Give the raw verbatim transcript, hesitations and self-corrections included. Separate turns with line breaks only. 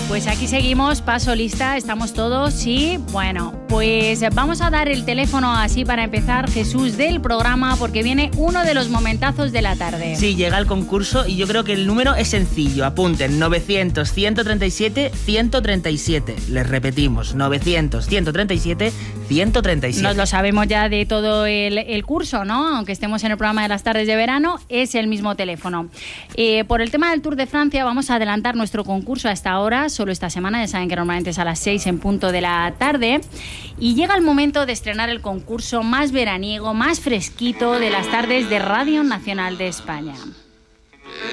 Pues aquí seguimos, paso lista, estamos todos y bueno, pues vamos a dar el teléfono así para empezar, Jesús, del programa, porque viene uno de los momentazos de la tarde.
Sí, llega el concurso y yo creo que el número es sencillo, apunten, novecientos, ciento treinta y siete, ciento treinta y siete, les repetimos, novecientos, ciento treinta y siete, ciento treinta y siete.
Nos lo sabemos ya de todo el, el curso, ¿no? Aunque estemos en el programa de las tardes de verano, es el mismo teléfono. Eh, por el tema del Tour de Francia vamos a adelantar nuestro concurso a esta hora, solo esta semana, ya saben que normalmente es a las seis en punto de la tarde, y llega el momento de estrenar el concurso más veraniego, más fresquito de las tardes de Radio Nacional de España.